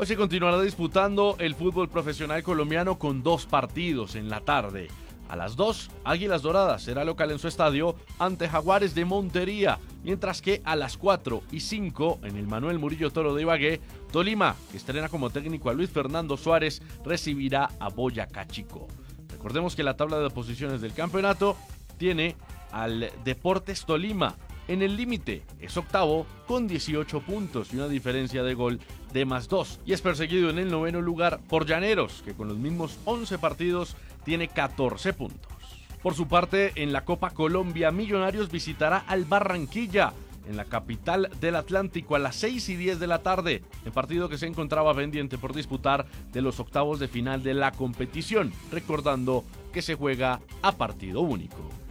Hoy se continuará disputando el fútbol profesional colombiano con 2 partidos en la tarde. A las 2, Águilas Doradas será local en su estadio ante Jaguares de Montería, mientras que a las 4 y 5, en el Manuel Murillo Toro de Ibagué, Tolima, que estrena como técnico a Luis Fernando Suárez, recibirá a Boyacá Chico. Recordemos que la tabla de posiciones del campeonato tiene al Deportes Tolima en el límite, es octavo con 18 puntos y una diferencia de gol de +2, y es perseguido en el 9º lugar por Llaneros, que con los mismos 11 partidos tiene 14 puntos. Por su parte, en la Copa Colombia, Millonarios visitará al Barranquilla, en la capital del Atlántico, a las 6:10 de la tarde, el partido que se encontraba pendiente por disputar de los octavos de final de la competición, recordando que se juega a partido único.